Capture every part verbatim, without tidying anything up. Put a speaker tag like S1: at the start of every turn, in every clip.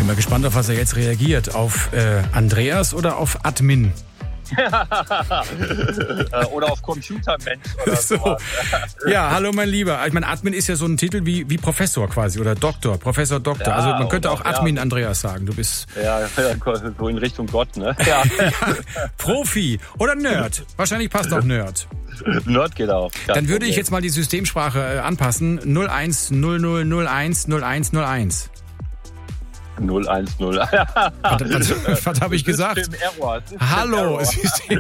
S1: bin mal gespannt, auf was er jetzt reagiert. Auf äh, Andreas oder auf Admin?
S2: Oder auf Computermensch oder
S1: so.
S2: sowas.
S1: Ja, hallo mein Lieber. Ich meine, Admin ist ja so ein Titel wie, wie Professor quasi oder Doktor, Professor Doktor.
S2: Ja,
S1: also man könnte auch Admin
S2: ja.
S1: Andreas sagen. Du bist
S2: Ja, so in Richtung Gott, ne? Ja.
S1: Profi oder Nerd. Wahrscheinlich passt auch Nerd.
S2: Nerd geht auch. Ganz
S1: Dann würde
S2: okay.
S1: ich jetzt mal die Systemsprache äh, anpassen. null eins null null null eins null eins null eins.
S2: null eins null.
S1: Was, was, was habe ich gesagt?
S2: System Error. System
S1: Hallo,
S2: Error.
S1: System.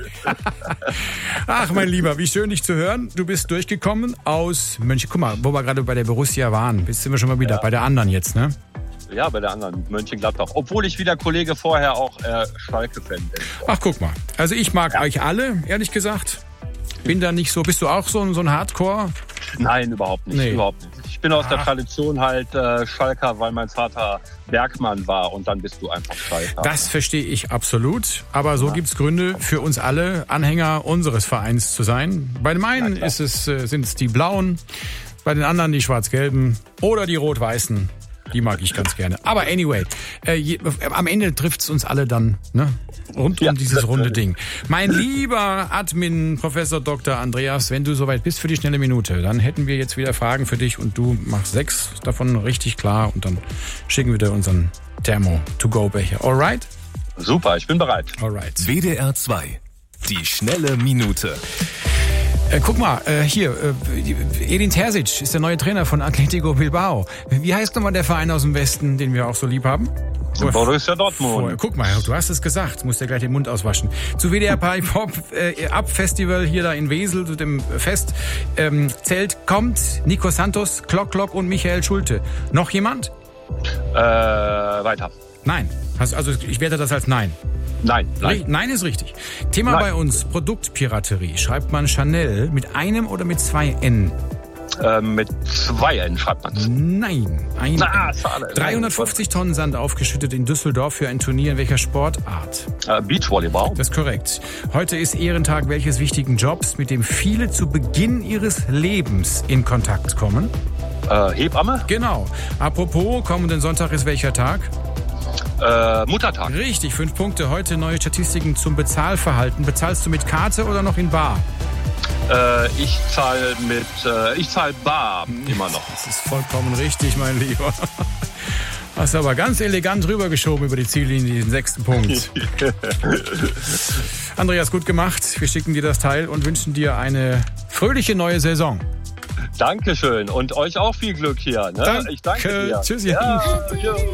S1: Ach, mein Lieber, wie schön dich zu hören. Du bist durchgekommen aus Mönch. Guck mal, wo wir gerade bei der Borussia waren. Jetzt sind wir schon mal wieder
S2: Ja.
S1: bei der anderen jetzt, ne?
S2: Ja, bei der anderen, Mönchengladbach. Obwohl ich wie der Kollege vorher auch äh, Schalke-Fan bin.
S1: Ach, guck mal. Also ich mag euch alle, ehrlich gesagt. Bin da nicht so. Bist du auch so, ein- so ein Hardcore?
S2: Nein, überhaupt nicht.
S1: Nee.
S2: Überhaupt nicht. Ich bin aus der
S1: Ach.
S2: Tradition halt äh, Schalker, weil mein Vater Bergmann war und dann bist du einfach Schalker.
S1: Das verstehe ich absolut. Aber so gibt's Gründe für uns alle, Anhänger unseres Vereins zu sein. Bei dem einen
S2: klar.
S1: ist es, äh, sind es die Blauen, bei den anderen die Schwarz-Gelben oder die Rot-Weißen. Die mag ich ganz gerne. Aber anyway, äh, je, am Ende trifft's uns alle dann, ne? Rund um
S2: Ja,
S1: dieses runde
S2: natürlich.
S1: Ding. Mein lieber Admin, Professor Doktor Andreas, wenn du soweit bist für die schnelle Minute, dann hätten wir jetzt wieder Fragen für dich und du machst sechs davon richtig klar und dann schicken wir dir unseren Thermo-to-go-Becher. Alright?
S2: Super, ich bin bereit.
S1: Alright.
S3: W D R zwei. Die schnelle Minute.
S1: Äh, guck mal, äh, hier, äh, Edin Terzic ist der neue Trainer von Atletico Bilbao. Wie heißt nochmal der Verein aus dem Westen, den wir auch so lieb haben?
S2: Borussia Dortmund.
S1: Vorher. Guck mal, du hast es gesagt, musst ja gleich den Mund auswaschen. Zu W D R Pipe Pop äh, Up Festival hier da in Wesel, zu dem Fest. Ähm, Zelt kommt Nico Santos, Klock Klock und Michael Schulte. Noch jemand?
S2: Äh, weiter.
S1: Nein. Hast, also ich werte das als Nein.
S2: Nein, nein.
S1: Nein, Nein ist richtig. Thema
S2: Nein.
S1: bei uns, Produktpiraterie. Schreibt man Chanel mit einem oder mit zwei N?
S2: Äh, mit zwei N schreibt man's.
S1: Nein, ein
S2: Ah,
S1: N.
S2: schade.
S1: dreihundertfünfzig Tonnen Sand aufgeschüttet in Düsseldorf für ein Turnier in welcher Sportart?
S2: Äh, Beachvolleyball.
S1: Das ist korrekt. Heute ist Ehrentag welches wichtigen Jobs, mit dem viele zu Beginn ihres Lebens in Kontakt kommen?
S2: Äh, Hebamme.
S1: Genau. Apropos, kommenden Sonntag ist welcher Tag?
S2: Äh, Muttertag.
S1: Richtig, fünf Punkte. Heute neue Statistiken zum Bezahlverhalten. Bezahlst du mit Karte oder noch in Bar?
S2: Äh, ich zahle mit, äh, ich zahle bar immer noch.
S1: Das ist vollkommen richtig, mein Lieber. Hast aber ganz elegant rübergeschoben über die Ziellinie, den sechsten Punkt. Andreas, gut gemacht. Wir schicken dir das Teil und wünschen dir eine fröhliche neue Saison.
S2: Dankeschön und euch auch viel Glück hier. Ne?
S1: Danke.
S2: Ich danke dir.
S1: Tschüss.
S2: Ja, tschüss.